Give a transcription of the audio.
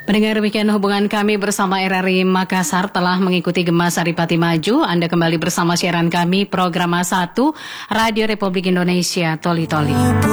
Pendengar demikian hubungan kami bersama RRI Makassar telah mengikuti Gema Saripati Maju. Anda kembali bersama siaran kami program A1 Radio Republik Indonesia Toli Toli.